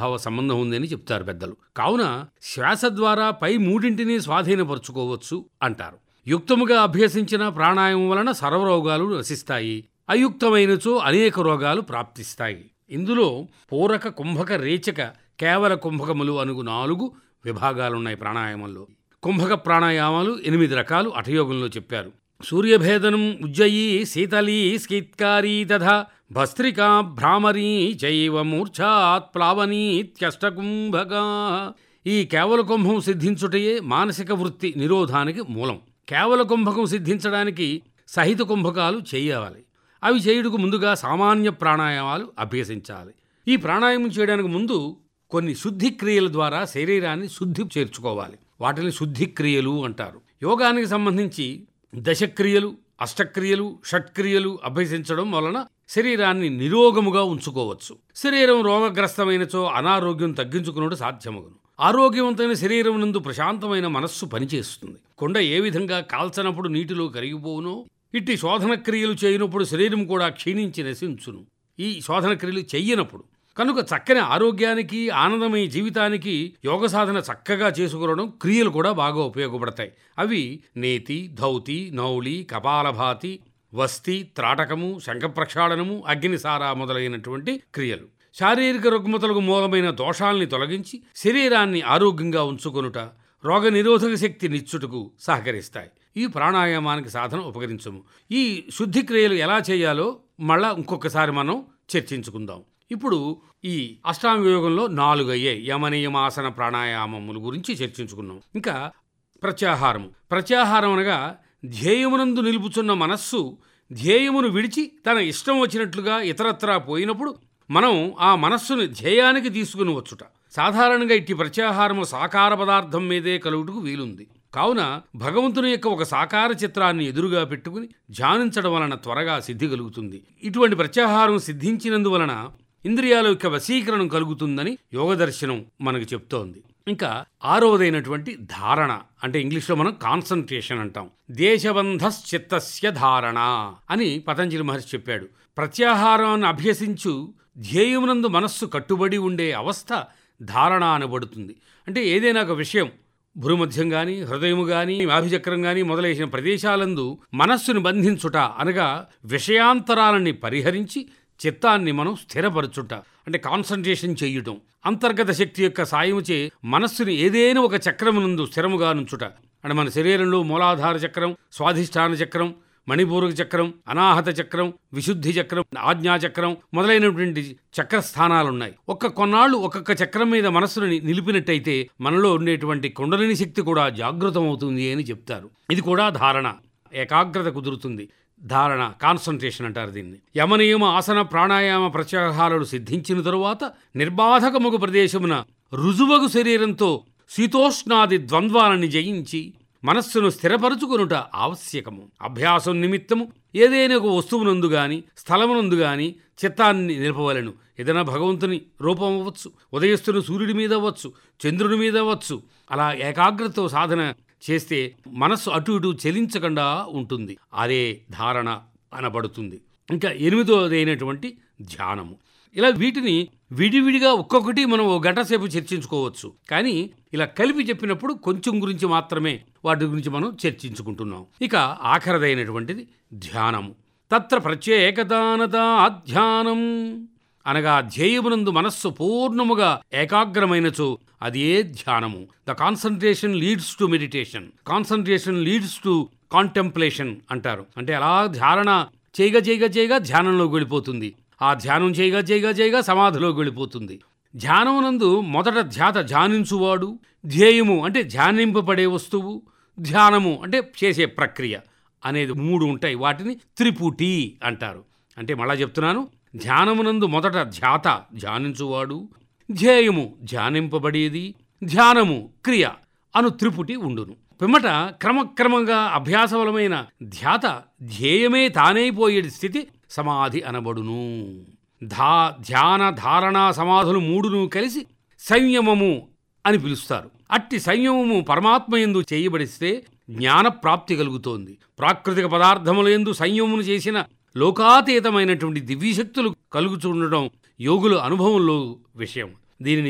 అవినాభావ సంబంధం ఉందని చెప్తారు పెద్దలు. కావున శ్వాస ద్వారా పై మూడింటిని స్వాధీనపరుచుకోవచ్చు అంటారు. యుక్తముగా అభ్యసించిన ప్రాణాయామం వలన సర్వరోగాలు నశిస్తాయి, అయుక్తమైనచో అనేక రోగాలు ప్రాప్తిస్తాయి. ఇందులో పూరక, కుంభక, రేచక, కేవల కుంభకములు అనుగు 4 విభాగాలున్నాయి ప్రాణాయామంలో. కుంభక ప్రాణాయామాలు 8 రకాలు హఠయోగంలో చెప్పారు. సూర్యభేదనం, ఉజ్జయీ, శీతలీ, స్కీత్కారీ తథా భస్త్రికా, భ్రామరీ చైవ మూర్ఛాత్ ప్లావనీత్యష్టకుంభకా. ఈ కేవల కుంభం సిద్ధించుటయే మానసిక వృత్తి నిరోధానికి మూలం. కేవల కుంభకం సిద్ధించడానికి సహిత కుంభకాలు చేయాలి. అవి చేయుటకు ముందుగా సామాన్య ప్రాణాయామాలు అభ్యసించాలి. ఈ ప్రాణాయామం చేయడానికి ముందు కొన్ని శుద్ధి క్రియల ద్వారా శరీరాన్ని శుద్ధి చేర్చుకోవాలి. వాటిని శుద్ధి క్రియలు అంటారు. యోగానికి సంబంధించి దశక్రియలు, అష్టక్రియలు, షట్క్రియలు అభ్యసించడం వలన శరీరాన్ని నిరోగముగా ఉంచుకోవచ్చు. శరీరం రోగగ్రస్తమైనచో అనారోగ్యం తగ్గించుకున్నట్టు సాధ్యమగును. ఆరోగ్యవంతమైన శరీరం నందు ప్రశాంతమైన మనస్సు పనిచేస్తుంది. కొండ ఏ విధంగా కాల్చనప్పుడు నీటిలో కరిగిపోవునో, ఇట్టి శోధన క్రియలు చేయనప్పుడు శరీరం కూడా క్షీణించి నశించును. ఈ శోధన క్రియలు చెయ్యనప్పుడు కనుక చక్కని ఆరోగ్యానికి, ఆనందమయ జీవితానికి యోగ సాధన చక్కగా చేసుకోవడం, క్రియలు కూడా బాగా ఉపయోగపడతాయి. అవి నేతి, ధౌతి, నౌలి, కపాలభాతి, వస్తి, త్రాటకము, శంఖప్రక్షాళనము, అగ్నిసార మొదలైనటువంటి క్రియలు. శారీరక రుగ్మతలకు మూలమైన దోషాల్ని తొలగించి శరీరాన్ని ఆరోగ్యంగా ఉంచుకొనుట, రోగ నిరోధక శక్తి నిచ్చుటకు సహకరిస్తాయి. ఈ ప్రాణాయామానికి సాధన ఉపకరించము. ఈ శుద్ధి క్రియలు ఎలా చేయాలో మళ్ళా ఇంకొకసారి మనం చర్చించుకుందాం. ఇప్పుడు ఈ అష్టాంగ యోగంలో 4 అయ్యాయి. యమనియమాసన ప్రాణాయామముల గురించి చర్చించుకున్నాం. ఇంకా ప్రత్యాహారము. ప్రత్యాహారం అనగా ధ్యేయమునందు నిలుపుచున్న మనస్సు ధ్యేయమును విడిచి తన ఇష్టం వచ్చినట్లుగా ఇతరత్రా పోయినప్పుడు మనం ఆ మనస్సును ధ్యేయానికి తీసుకుని వచ్చుట. సాధారణంగా ఇట్టి ప్రత్యాహారము సాకార పదార్థం మీదే కలుగుటకు వీలుంది. కావున భగవంతుని యొక్క ఒక సాకార చిత్రాన్ని ఎదురుగా పెట్టుకుని ధ్యానించడం వలన త్వరగా సిద్ధి కలుగుతుంది. ఇటువంటి ప్రత్యాహారం సిద్ధించినందువలన ఇంద్రియాల యొక్క వశీకరణం కలుగుతుందని యోగదర్శనం మనకు చెప్తోంది. ఇంకా 6వదైనటువంటి ధారణ, అంటే ఇంగ్లీష్లో మనం కాన్సంట్రేషన్ అంటాం. దేశబంధశ్చిత్తస్య ధారణ అని పతంజలి మహర్షి చెప్పాడు. ప్రత్యాహారాన్ని అభ్యసించు ధ్యేయమునందు మనస్సు కట్టుబడి ఉండే అవస్థ ధారణ అనబడుతుంది. అంటే ఏదైనా ఒక విషయం భూమధ్యం గాని, హృదయము గాని, నాభిచక్రం గాని మొదలైన ప్రదేశాలందు మనస్సును బంధించుట అనగా విషయాంతరాలని పరిహరించి చిత్తాన్ని మనం స్థిరపరచుట, అంటే కాన్సంట్రేషన్ చెయ్యటం. అంతర్గత శక్తి యొక్క సాయముచే మనస్సుని ఏదైనా ఒక చక్రమునందు స్థిరముగా నుంచుట. అంటే మన శరీరంలో మూలాధార చక్రం, స్వాధిష్టాన చక్రం, మణిపూరక చక్రం, అనాహత చక్రం, విశుద్ధి చక్రం, ఆజ్ఞాచక్రం మొదలైనటువంటి చక్రస్థానాలున్నాయి. కొన్నాళ్ళు ఒక్కొక్క చక్రం మీద మనస్సును నిలిపినట్టయితే మనలో ఉండేటువంటి కుండలిని శక్తి కూడా జాగృతమవుతుంది అని చెప్తారు. ఇది కూడా ధారణ, ఏకాగ్రత కుదురుతుంది. ధారణ, కాన్సంట్రేషన్ అంటారు దీన్ని. యమనియమ, ఆసన, ప్రాణాయామ ప్రత్యాహారాలు సిద్ధించిన తరువాత నిర్బాధకముగు ప్రదేశమున రుజువగు శరీరంతో శీతోష్ణాది ద్వంద్వాలని జయించి మనస్సును స్థిరపరుచుకొనుట ఆవశ్యకము. అభ్యాసం నిమిత్తము ఏదైనా ఒక వస్తువునందు గాని, స్థలమునందు గాని చిత్తాన్ని నిలపవలెను. ఏదైనా భగవంతుని రూపం అవ్వచ్చు, ఉదయస్తుని సూర్యుడి మీద అవ్వచ్చు, చంద్రుడి మీద అవ్వచ్చు. అలా ఏకాగ్రతతో సాధన చేస్తే మనస్సు అటు ఇటు చలించకుండా ఉంటుంది. అదే ధారణ అనబడుతుంది. ఇంకా 8వదైనటువంటి ధ్యానము. ఇలా వీటిని విడివిడిగా ఒక్కొక్కటి మనం ఓ గంట సేపు చర్చించుకోవచ్చు. కానీ ఇలా కలిపి చెప్పినప్పుడు కొంచెం గురించి మాత్రమే వాటి గురించి మనం చర్చించుకుంటున్నాం. ఇక ఆఖరిదైనటువంటిది ధ్యానము. తత్ర ప్రత్యేకతానతా ధ్యానం అనగా ధ్యేయమునందు మనస్సు పూర్ణముగా ఏకాగ్రమైనచో అదే ధ్యానము. The concentration leads to meditation, concentration leads to contemplation అంటారు. అంటే అలా ధారణ చేయగా ధ్యానంలోకి వెళ్ళిపోతుంది. ఆ ధ్యానం చేయగా సమాధిలోకి వెళ్ళిపోతుంది. ధ్యానమునందు మొదట ధ్యానించువాడు, ధ్యేయము అంటే ధ్యానింపబడే వస్తువు, ధ్యానము అంటే చేసే ప్రక్రియ అనేది 3 ఉంటాయి. వాటిని త్రిపుటి అంటారు. అంటే మళ్ళా చెప్తున్నాను, ధ్యానమునందు మొదట ధ్యానించువాడు, ధ్యేయము ధ్యానింపబడేది, ధ్యానము క్రియ అను త్రిపుటి ఉండును. పిమ్మట క్రమక్రమంగా అభ్యాసబలమైన ధ్యేయమే తానైపోయేది స్థితి సమాధి అనబడును. ధ్యాన, ధారణ, సమాధులు 3ను కలిసి సంయమము అని పిలుస్తారు. అట్టి సంయమము పరమాత్మయందు చేయబడిస్తే జ్ఞానప్రాప్తి కలుగుతోంది. ప్రాకృతిక పదార్థములందు సంయమమును చేసిన లోకాతీతమైనటువంటి దివ్యశక్తులు కలుగుతుండడం యోగుల అనుభవంలో విషయం. దీనిని